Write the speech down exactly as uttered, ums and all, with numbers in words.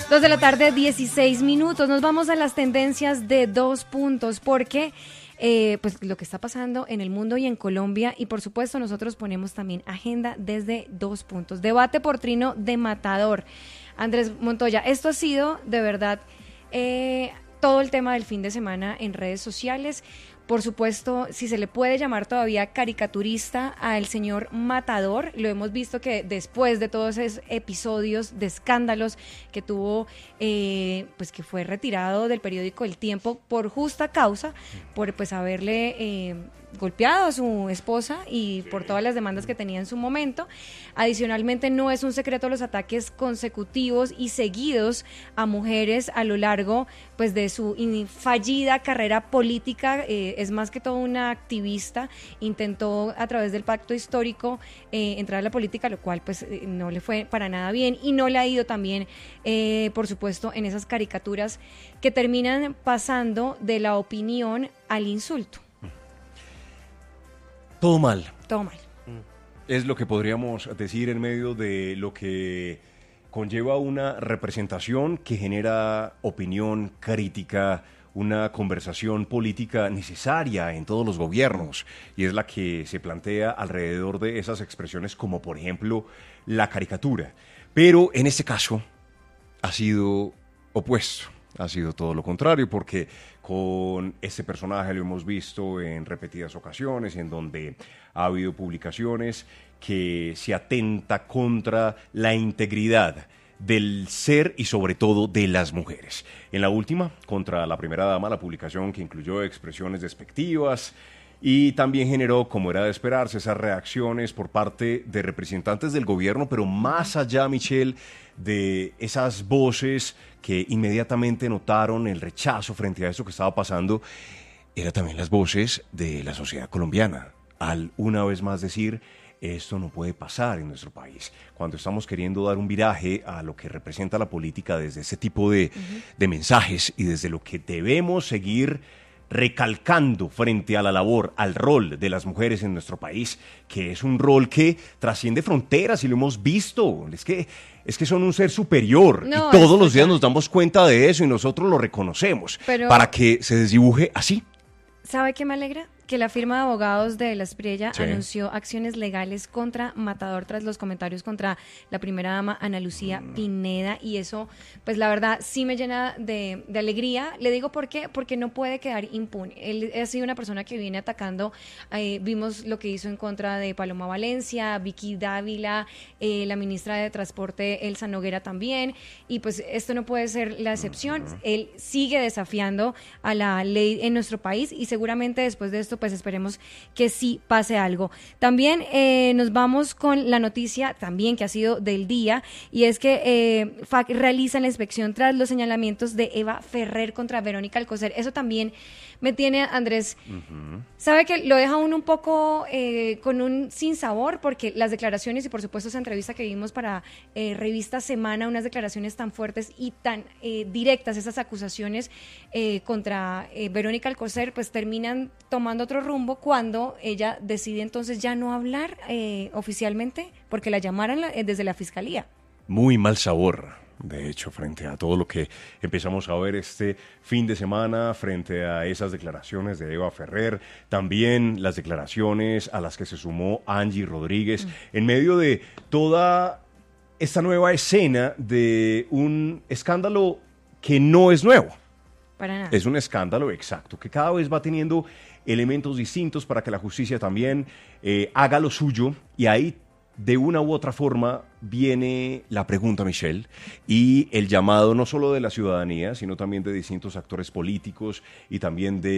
Dos de la tarde, dieciséis minutos. Nos vamos a las tendencias de dos puntos porque eh, pues lo que está pasando en el mundo y en Colombia, y por supuesto nosotros ponemos también agenda desde dos puntos. Debate por trino de Matador. Andrés Montoya, esto ha sido de verdad eh, todo el tema del fin de semana en redes sociales. Por supuesto, si se le puede llamar todavía caricaturista al señor Matador, lo hemos visto que después de todos esos episodios de escándalos que tuvo, eh, pues que fue retirado del periódico El Tiempo por justa causa, por pues haberle eh, golpeado a su esposa y por todas las demandas que tenía en su momento. Adicionalmente, no es un secreto los ataques consecutivos y seguidos a mujeres a lo largo pues de su fallida carrera política. Eh, es más que todo una activista, intentó a través del pacto histórico eh, entrar a la política, lo cual pues eh, no le fue para nada bien y no le ha ido también, eh, por supuesto, en esas caricaturas que terminan pasando de la opinión al insulto. Todo mal. Todo mal. Es lo que podríamos decir en medio de lo que conlleva una representación que genera opinión crítica, una conversación política necesaria en todos los gobiernos, y es la que se plantea alrededor de esas expresiones como por ejemplo la caricatura. Pero en este caso ha sido opuesto, ha sido todo lo contrario, porque con este personaje lo hemos visto en repetidas ocasiones, en donde ha habido publicaciones que se atenta contra la integridad del ser y sobre todo de las mujeres. En la última, contra la primera dama, la publicación que incluyó expresiones despectivas y también generó, como era de esperarse, esas reacciones por parte de representantes del gobierno, pero más allá, Michelle, de esas voces que inmediatamente notaron el rechazo frente a eso que estaba pasando, eran también las voces de la sociedad colombiana, al una vez más decir: esto no puede pasar en nuestro país. Cuando estamos queriendo dar un viraje a lo que representa la política desde ese tipo de, uh-huh. de mensajes y desde lo que debemos seguir recalcando frente a la labor, al rol de las mujeres en nuestro país, que es un rol que trasciende fronteras y lo hemos visto. Es que, es que son un ser superior no, y todos los días nos damos cuenta de eso y nosotros lo reconocemos. Pero para que se desdibuje así. ¿Sabe qué me alegra? Que la firma de abogados de La Espriella sí. anunció acciones legales contra Matador tras los comentarios contra la primera dama Ana Lucía mm. Pineda, y eso, pues la verdad, sí me llena de, de alegría. Le digo por qué, porque no puede quedar impune. Él ha sido una persona que viene atacando, eh, vimos lo que hizo en contra de Paloma Valencia, Vicky Dávila, eh, la ministra de Transporte Elsa Noguera también, y pues esto no puede ser la excepción. Mm. Él sigue desafiando a la ley en nuestro país y seguramente después de esto pues esperemos que sí pase algo. También eh, nos vamos con la noticia también que ha sido del día, y es que eh, F A C realiza la inspección tras los señalamientos de Eva Ferrer contra Verónica Alcocer. Eso también me tiene, Andrés, uh-huh. sabe que lo deja uno un poco eh, con un sinsabor, porque las declaraciones y por supuesto esa entrevista que vimos para eh, Revista Semana, unas declaraciones tan fuertes y tan eh, directas, esas acusaciones eh, contra eh, Verónica Alcocer, pues terminan tomando otro rumbo cuando ella decide entonces ya no hablar eh, oficialmente porque la llamaran la, eh, desde la fiscalía. Muy mal sabor. De hecho, frente a todo lo que empezamos a ver este fin de semana, frente a esas declaraciones de Eva Ferrer, también las declaraciones a las que se sumó Angie Rodríguez, mm. en medio de toda esta nueva escena de un escándalo que no es nuevo. Para nada. Es un escándalo, exacto, que cada vez va teniendo elementos distintos para que la justicia también eh, haga lo suyo, y ahí de una u otra forma viene la pregunta, Michelle, y el llamado no solo de la ciudadanía, sino también de distintos actores políticos y también de